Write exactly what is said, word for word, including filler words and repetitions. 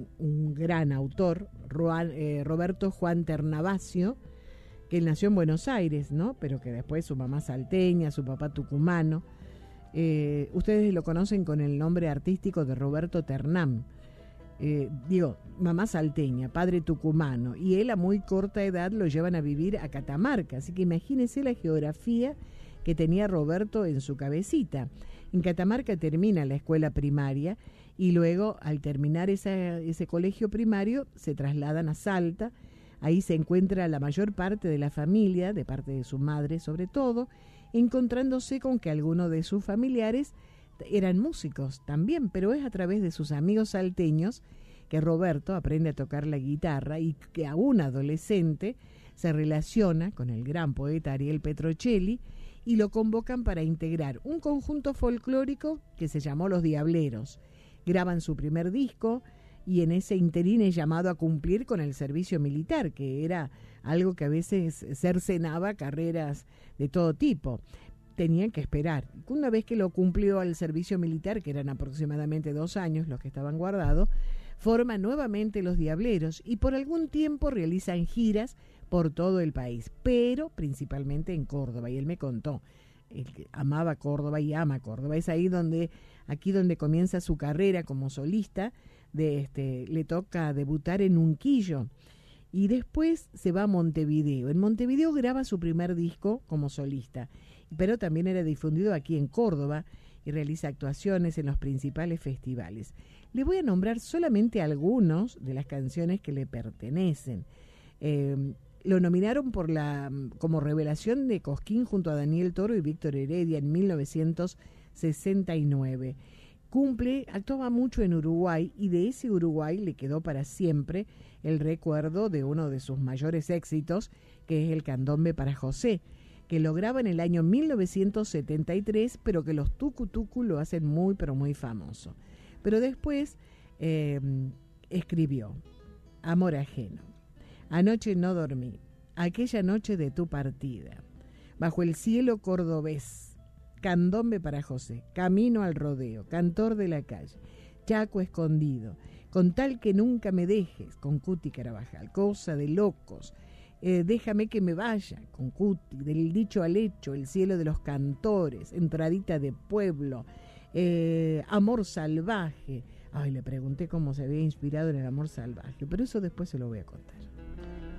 un gran autor, Juan, eh, Roberto Juan Ternavasio, que él nació en Buenos Aires, ¿no? Pero que después su mamá salteña, su papá tucumano. Eh, ustedes lo conocen con el nombre artístico de Roberto Ternam. Eh, digo, mamá salteña, padre tucumano, y él a muy corta edad lo llevan a vivir a Catamarca, así que imagínense la geografía que tenía Roberto en su cabecita. En Catamarca termina la escuela primaria y luego, al terminar esa, ese colegio primario, se trasladan a Salta. Ahí se encuentra la mayor parte de la familia, de parte de su madre sobre todo, encontrándose con que algunos de sus familiares eran músicos también, pero es a través de sus amigos salteños que Roberto aprende a tocar la guitarra y que aún adolescente se relaciona con el gran poeta Ariel Petrocelli y lo convocan para integrar un conjunto folclórico que se llamó Los Diableros. Graban su primer disco y en ese interín es llamado a cumplir con el servicio militar, que era algo que a veces cercenaba carreras de todo tipo. Tenían que esperar. Una vez que lo cumplió al servicio militar, que eran aproximadamente dos años los que estaban guardados, forma nuevamente Los Diableros y por algún tiempo realizan giras por todo el país, pero principalmente en Córdoba. Y él me contó, él amaba Córdoba y ama Córdoba. Es ahí donde, aquí donde comienza su carrera como solista. De este, le toca debutar en Unquillo y después se va a Montevideo. En Montevideo graba su primer disco como solista, pero también era difundido aquí en Córdoba y realiza actuaciones en los principales festivales. Le voy a nombrar solamente algunos de las canciones que le pertenecen. Eh, lo nominaron por la, como revelación de Cosquín junto a Daniel Toro y Víctor Heredia en mil novecientos sesenta y nueve. Cumple, actuaba mucho en Uruguay y de ese Uruguay le quedó para siempre el recuerdo de uno de sus mayores éxitos, que es el Candombe para José, que lo graba en el año mil novecientos setenta y tres, pero que los Tucu Tucu lo hacen muy, pero muy famoso. Pero después eh, escribió Amor Ajeno, Anoche no dormí, Aquella noche de tu partida, Bajo el cielo cordobés, Candombe para José, Camino al rodeo, Cantor de la calle, Chaco escondido, Con tal que nunca me dejes, con Cuti Carabajal, Cosa de locos, eh, Déjame que me vaya, con Cuti, Del dicho al hecho, El cielo de los cantores, Entradita de pueblo, eh, Amor salvaje. Ay, le pregunté cómo se había inspirado en el amor salvaje, pero eso después se lo voy a contar.